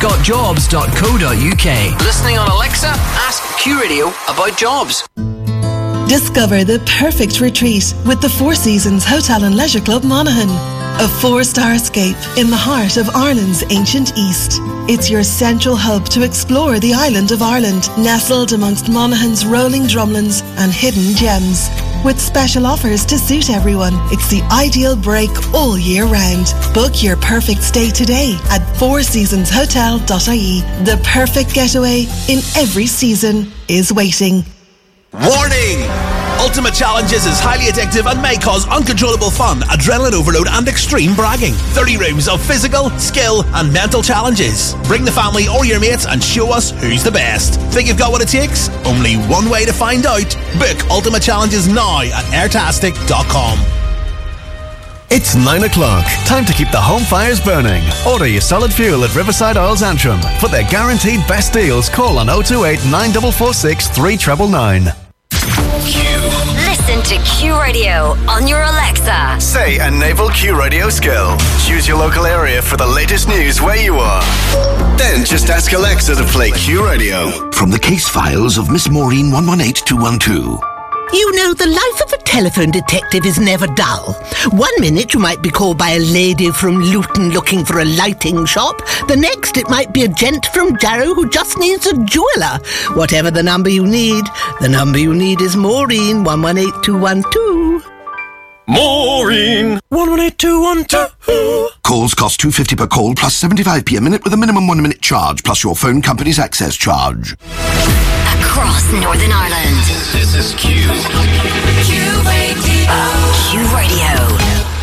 q-jobs.co.uk. Listening on Alexa? Ask Q Radio about jobs. Discover the perfect retreat with the Four Seasons Hotel and Leisure Club Monaghan. A 4-star escape in the heart of Ireland's ancient East. It's your central hub to explore the island of Ireland, nestled amongst Monaghan's rolling drumlins and hidden gems. With special offers to suit everyone, it's the ideal break all year round. Book your perfect stay today at fourseasonshotel.ie. The perfect getaway in every season is waiting. Warning! Ultimate Challenges is highly addictive and may cause uncontrollable fun, adrenaline overload and extreme bragging. 30 rooms of physical, skill and mental challenges. Bring the family or your mates and show us who's the best. Think you've got what it takes? Only one way to find out. Book Ultimate Challenges now at airtastic.com. It's 9 o'clock. Time to keep the home fires burning. Order your solid fuel at Riverside Oils Antrim. For their guaranteed best deals, call on 028 9446 3999. Listen to Q Radio on your Alexa. Say a naval Q Radio skill. Choose your local area for the latest news where you are. Then just ask Alexa to play Q Radio. From the case files of Miss Maureen 118212. You know, the life of a telephone detective is never dull. 1 minute you might be called by a lady from Luton looking for a lighting shop. The next it might be a gent from Jarrow who just needs a jeweller. Whatever the number you need is Maureen 118212. Maureen 118212. Calls cost $2.50 per call plus 75p a minute with a minimum 1 minute charge plus your phone company's access charge. Across Northern Ireland. This is Q. Q Radio. Q Radio.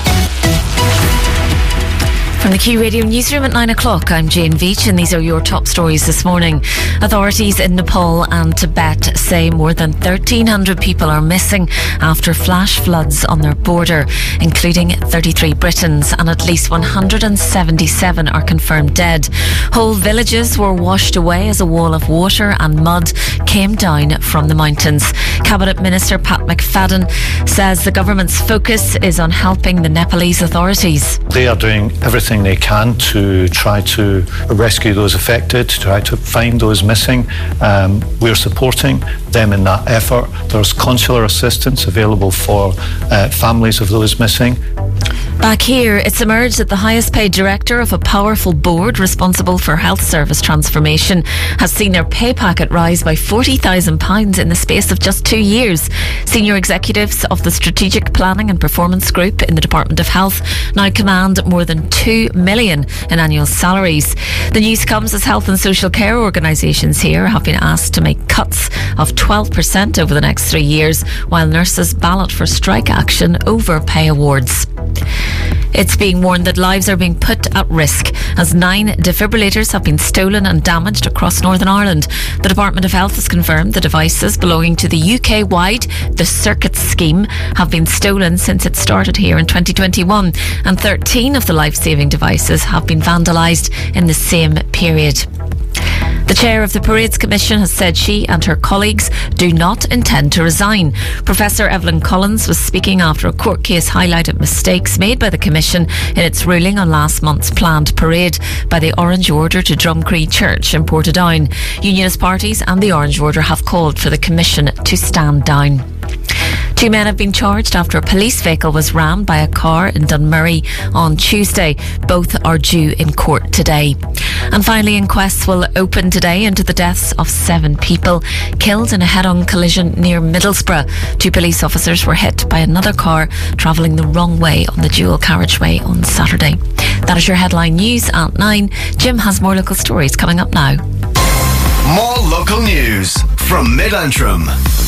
From the Q Radio newsroom at 9 o'clock, I'm Jane Veach and these are your top stories this morning. Authorities in Nepal and Tibet say more than 1,300 people are missing after flash floods on their border, including 33 Britons, and at least 177 are confirmed dead. Whole villages were washed away as a wall of water and mud came down from the mountains. Cabinet Minister Pat McFadden says the government's focus is on helping the Nepalese authorities. They are doing everything they can to try to rescue those affected, to try to find those missing. We're supporting them in that effort. There's consular assistance available for families of those missing. Back here, it's emerged that the highest paid director of a powerful board responsible for health service transformation has seen their pay packet rise by £40,000 in the space of just 2 years. Senior executives of the Strategic Planning and Performance Group in the Department of Health now command more than $2 million in annual salaries. The news comes as health and social care organisations here have been asked to make cuts of 12% over the next 3 years, while nurses ballot for strike action over pay awards. It's being warned that lives are being put at risk as 9 defibrillators have been stolen and damaged across Northern Ireland. The Department of Health has confirmed the devices belonging to the UK-wide The Circuit scheme have been stolen since it started here in 2021, and 13 of the life-saving devices have been vandalised in the same period. The chair of the Parades Commission has said she and her colleagues do not intend to resign. Professor Evelyn Collins was speaking after a court case highlighted mistakes made by the Commission in its ruling on last month's planned parade by the Orange Order to Drumcree Church in Portadown. Unionist parties and the Orange Order have called for the Commission to stand down. 2 men have been charged after a police vehicle was rammed by a car in Dunmurry on Tuesday. Both are due in court today. And finally, inquests will open today into the deaths of 7 people killed in a head-on collision near Middlesbrough. 2 police officers were hit by another car travelling the wrong way on the dual carriageway on Saturday. That is your headline news at 9. Jim has more local stories coming up now. More local news from Mid-Antrim.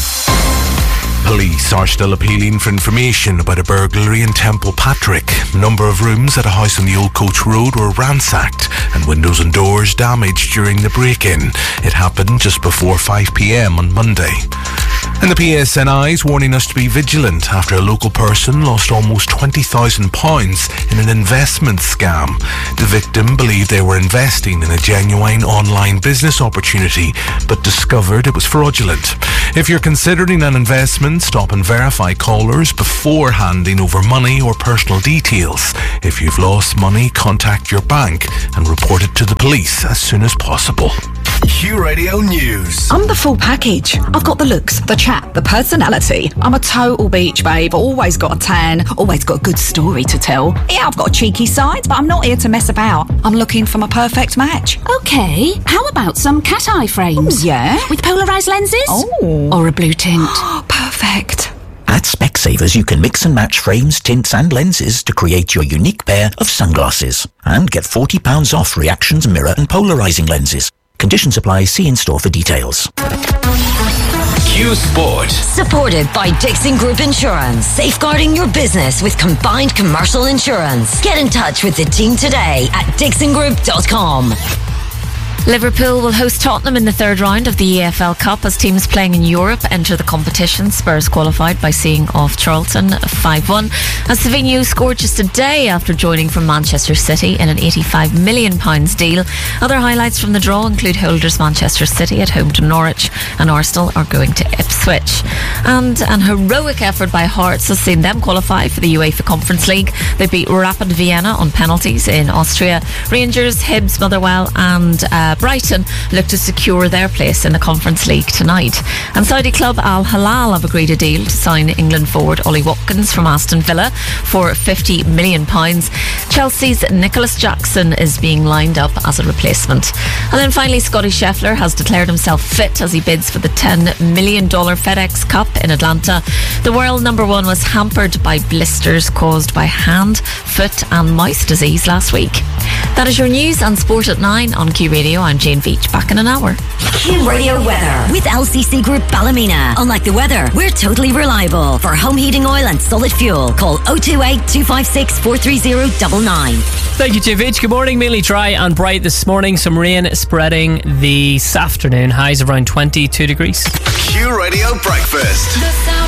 Police are still appealing for information about a burglary in Temple Patrick. A number of rooms at a house on the Old Coach Road were ransacked and windows and doors damaged during the break-in. It happened just before 5 p.m. on Monday. And the PSNI is warning us to be vigilant after a local person lost almost £20,000 in an investment scam. The victim believed they were investing in a genuine online business opportunity, but discovered it was fraudulent. If you're considering an investment, stop and verify callers before handing over money or personal details. If you've lost money, contact your bank and report it to the police as soon as possible. Q Radio News. I'm the full package. I've got the looks, the chat, the personality. I'm a total beach babe. Always got a tan. Always got a good story to tell. Yeah, I've got a cheeky side, but I'm not here to mess about. I'm looking for my perfect match. Okay, how about some cat eye frames? Yeah? With polarised lenses? Oh. Or a blue tint? Perfect. At Specsavers, you can mix and match frames, tints and lenses to create your unique pair of sunglasses. And get £40 off reactions, mirror and polarising lenses. Conditions apply. See in-store for details. Q Sport. Supported by Dixon Group Insurance. Safeguarding your business with combined commercial insurance. Get in touch with the team today at dixongroup.com. Liverpool will host Tottenham in the third round of the EFL Cup as teams playing in Europe enter the competition. Spurs qualified by seeing off Charlton 5-1 as Savinho scored just a day after joining from Manchester City in an £85 million deal. Other highlights from the draw include holders Manchester City at home to Norwich and Arsenal are going to Ipswich. And an heroic effort by Hearts has seen them qualify for the UEFA Conference League. They beat Rapid Vienna on penalties in Austria. Rangers, Hibs, Motherwell and Brighton look to secure their place in the Conference League tonight. And Saudi club Al Hilal have agreed a deal to sign England forward Ollie Watkins from Aston Villa for £50 million. Chelsea's Nicholas Jackson is being lined up as a replacement. And then finally, Scotty Scheffler has declared himself fit as he bids for the $10 million FedEx Cup in Atlanta. The world number one was hampered by blisters caused by hand, foot and mouse disease last week. That is your news and sport at 9 on Q Radio. I'm Jane Veach, back in an hour. Q Radio weather with LCC Group Ballymena. Unlike the weather, we're totally reliable. For home heating oil and solid fuel, call 028 256 43099. Thank you, Jane Veach. Good morning. Mainly dry and bright this morning. Some rain spreading this afternoon. Highs around 22 degrees. Q Radio Breakfast.